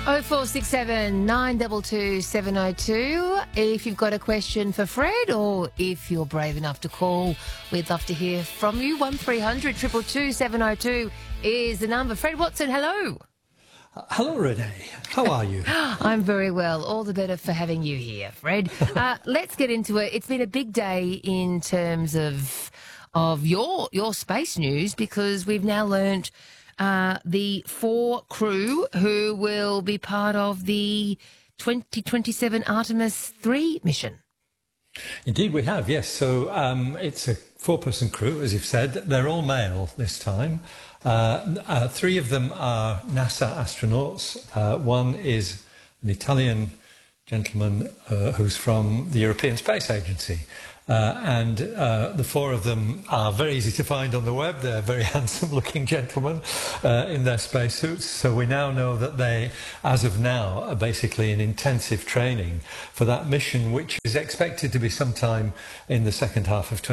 0467 922 702. If you've got a question for Fred, or if you're brave enough to call, we'd love to hear from you. 1300 222 702 is the number. Fred Watson, hello. Hello, Renee. How are you? I'm very well. All the better for having you here, Fred. Let's get into it. It's been a big day in terms of your space news, because we've now learnt the 4 crew who will be part of the 2027 Artemis 3 mission. Indeed, we have, yes. So it's a 4-person crew, as you've said. They're all male this time. 3 of them are NASA astronauts. One is an Italian gentleman who's from the European Space Agency. And the 4 of them are very easy to find on the web. They're very handsome-looking gentlemen in their spacesuits. So we now know that they, as of now, are basically in intensive training for that mission, which is expected to be sometime in the second half of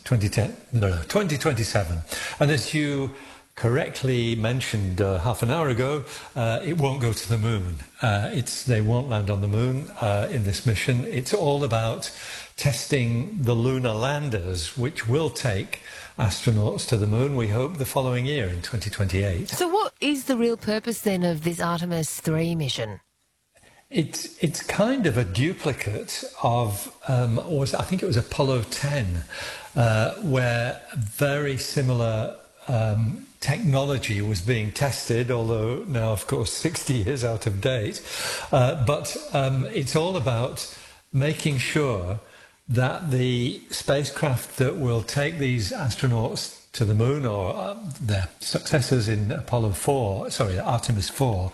2027. And as you correctly mentioned half an hour ago, it won't go to the moon. They won't land on the moon in this mission. It's all about testing the lunar landers, which will take astronauts to the moon, we hope, the following year in 2028. So what is the real purpose then of this Artemis 3 mission? It's kind of a duplicate of, I think it was Apollo 10, where very similar technology was being tested, although now, of course, 60 years out of date. But it's all about making sure that the spacecraft that will take these astronauts to the moon, or their successors in Artemis 4,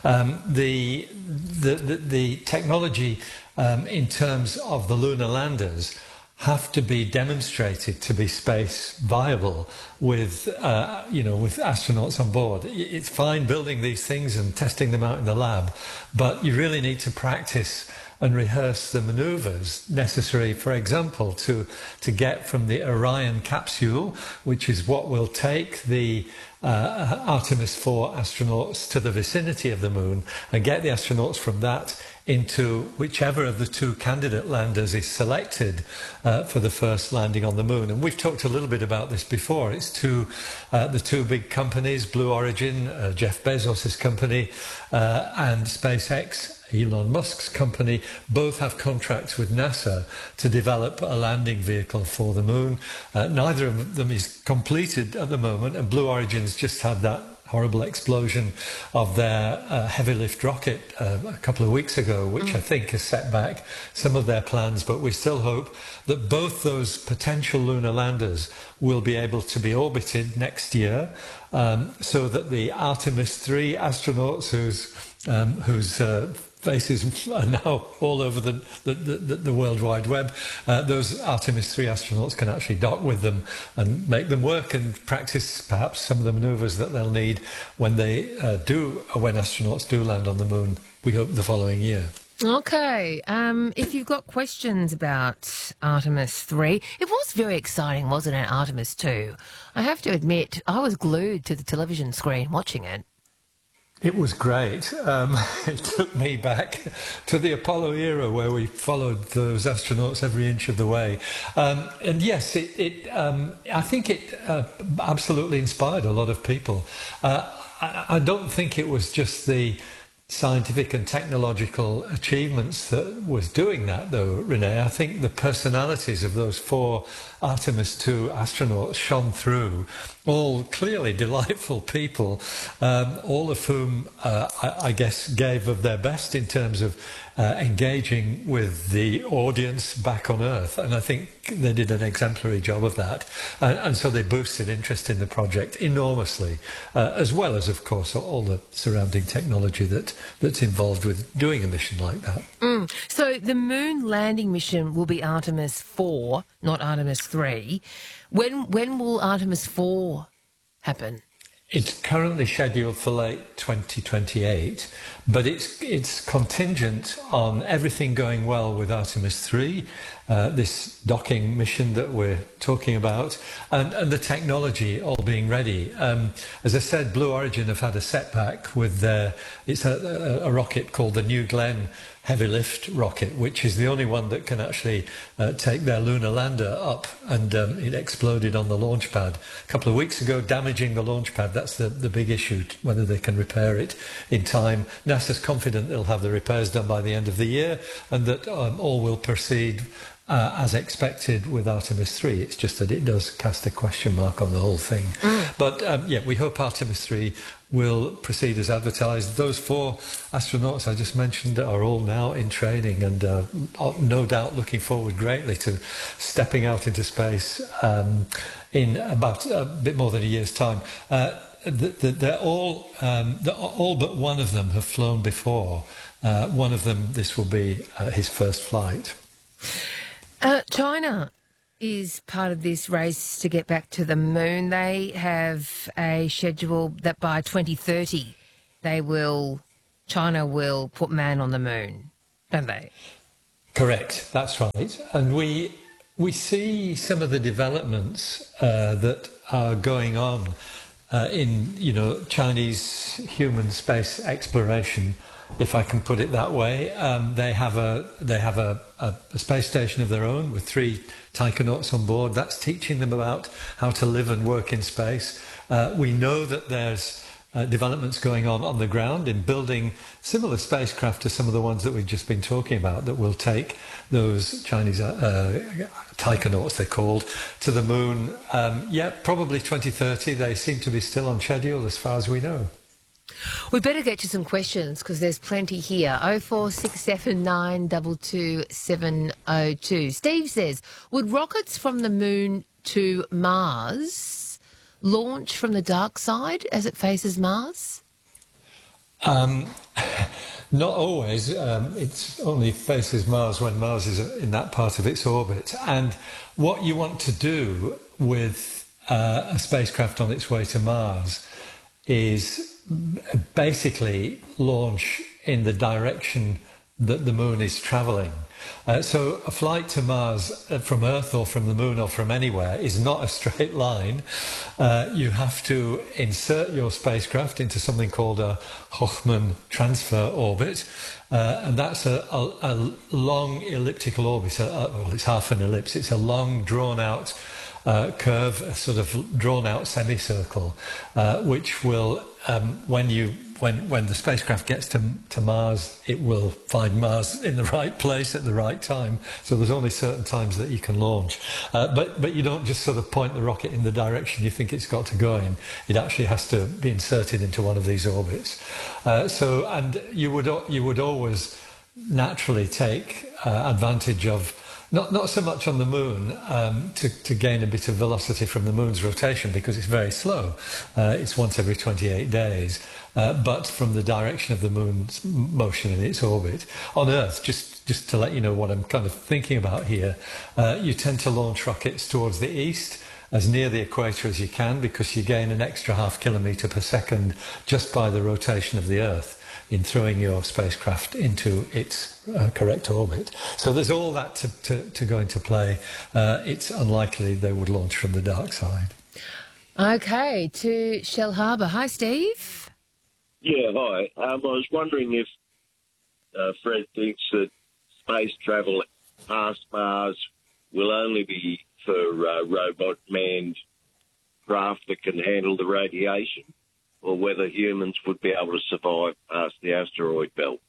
the technology in terms of the lunar landers have to be demonstrated to be space viable with astronauts on board. It's fine building these things and testing them out in the lab, but you really need to practice and rehearse the manoeuvres necessary, for example, to get from the Orion capsule, which is what will take the Artemis 4 astronauts to the vicinity of the moon, and get the astronauts from that into whichever of the 2 candidate landers is selected for the first landing on the moon. And we've talked a little bit about this before. It's the 2 big companies, Blue Origin, Jeff Bezos' company, and SpaceX, Elon Musk's company, both have contracts with NASA to develop a landing vehicle for the moon. Neither of them is completed at the moment, and Blue Origin's just had that horrible explosion of their heavy lift rocket a couple of weeks ago, which I think has set back some of their plans. But we still hope that both those potential lunar landers will be able to be orbited next year, so that the Artemis 3 astronauts whose faces are now all over the World Wide Web, those Artemis 3 astronauts can actually dock with them and make them work and practice perhaps some of the manoeuvres that they'll need when astronauts do land on the moon, we hope, the following year. Okay, if you've got questions about Artemis 3, it was very exciting, wasn't it, Artemis 2? I have to admit, I was glued to the television screen watching it. It was great. It took me back to the Apollo era, where we followed those astronauts every inch of the way. And yes, I think it absolutely inspired a lot of people. I don't think it was just the scientific and technological achievements that was doing that, though, Renee. I think the personalities of those 4 Artemis 2 astronauts shone through, all clearly delightful people, all of whom I guess gave of their best in terms of engaging with the audience back on Earth. And I think they did an exemplary job of that. And so they boosted interest in the project enormously, as well as, of course, all the surrounding technology that's involved with doing a mission like that. So the moon landing mission will be Artemis 4, not Artemis 3. When will Artemis 4 happen? It's currently scheduled for late 2028, but it's contingent on everything going well with Artemis 3 this docking mission that we're talking about, and the technology all being ready. As I said, Blue Origin have had a setback with it's a rocket called the New Glenn heavy lift rocket, which is the only one that can actually take their lunar lander up, and it exploded on the launch pad a couple of weeks ago, damaging the launch pad. That's the big issue, whether they can repair it in time. NASA's confident they'll have the repairs done by the end of the year, and that all will proceed as expected with Artemis 3. It's just that it does cast a question mark on the whole thing. But we hope Artemis 3 will proceed as advertised. Those 4 astronauts I just mentioned are all now in training, and no doubt looking forward greatly to stepping out into space in about a bit more than a year's time. They're all but one of them have flown before. One of them, this will be his first flight. China is part of this race to get back to the moon. They have a schedule that by 2030 China will put man on the moon, don't they? Correct, that's right. And we see some of the developments that are going on in Chinese human space exploration, if I can put it that way. They have a space station of their own with 3 taikonauts on board. That's teaching them about how to live and work in space. We know that there's developments going on the ground in building similar spacecraft to some of the ones that we've just been talking about, that will take those Chinese taikonauts, they're called, to the moon. Probably 2030. They seem to be still on schedule as far as we know. We better get to some questions because there's plenty here. 0467 702. Steve says, would rockets from the moon to Mars launch from the dark side as it faces Mars? Not always. It only faces Mars when Mars is in that part of its orbit. And what you want to do with a spacecraft on its way to Mars is basically launch in the direction that the moon is travelling. So a flight to Mars from Earth or from the moon or from anywhere is not a straight line. You have to insert your spacecraft into something called a Hoffman transfer orbit, and that's a long elliptical orbit. Well, it's half an ellipse. It's a long, drawn-out curve, a sort of drawn-out semicircle, which will, when the spacecraft gets to Mars, it will find Mars in the right place at the right time. So there's only certain times that you can launch. But you don't just sort of point the rocket in the direction you think it's got to go in. It actually has to be inserted into one of these orbits. And you would always naturally take advantage of, not so much on the moon, to gain a bit of velocity from the moon's rotation, because it's very slow. It's once every 28 days. But from the direction of the moon's motion in its orbit. On Earth, just to let you know what I'm kind of thinking about here, you tend to launch rockets towards the east, as near the equator as you can, because you gain an extra 0.5 kilometre per second just by the rotation of the Earth in throwing your spacecraft into its correct orbit. So there's all that to go into play. It's unlikely they would launch from the dark side. Okay, to Shell Harbour. Hi, Steve. Yeah, hi. I was wondering if Fred thinks that space travel past Mars will only be for robot-manned craft that can handle the radiation, or whether humans would be able to survive past the asteroid belt.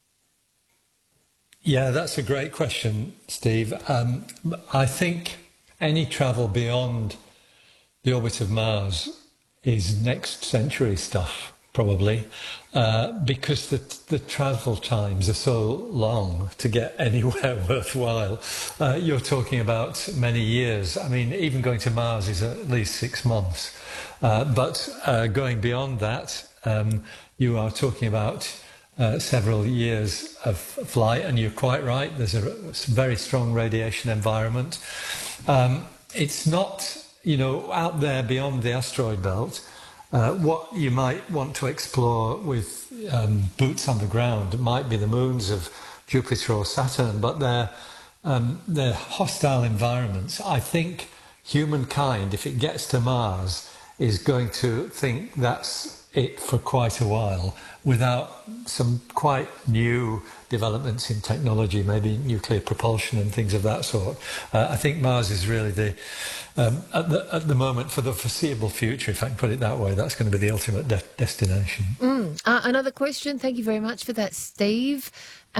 Yeah, that's a great question, Steve. I think any travel beyond the orbit of Mars is next century stuff, probably, because the travel times are so long to get anywhere worthwhile. You're talking about many years. I mean, even going to Mars is at least 6 months. But going beyond that, you are talking about several years of flight, and you're quite right. There's a very strong radiation environment. It's not, out there beyond the asteroid belt. What you might want to explore with boots on the ground might be the moons of Jupiter or Saturn, but they're they're hostile environments. I think humankind, if it gets to Mars, is going to think that's it for quite a while without some quite new developments in technology, maybe nuclear propulsion and things of that sort. I think Mars is really at the moment, for the foreseeable future, if I can put it that way, that's going to be the ultimate destination. Another question. Thank you very much for that, Steve.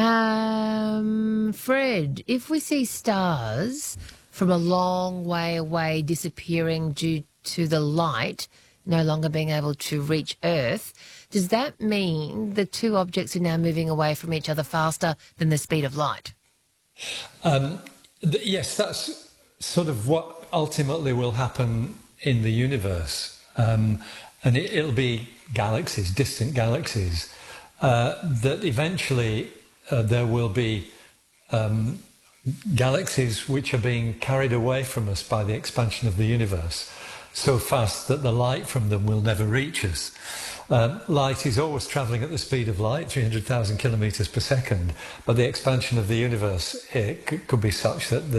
Fred, if we see stars from a long way away disappearing due to the light no longer being able to reach Earth, does that mean the two objects are now moving away from each other faster than the speed of light? Yes, that's sort of what ultimately will happen in the universe. And it'll be galaxies, distant galaxies, that eventually there will be galaxies which are being carried away from us by the expansion of the universe so fast that the light from them will never reach us. Light is always travelling at the speed of light, 300,000 kilometres per second, but the expansion of the universe could be such that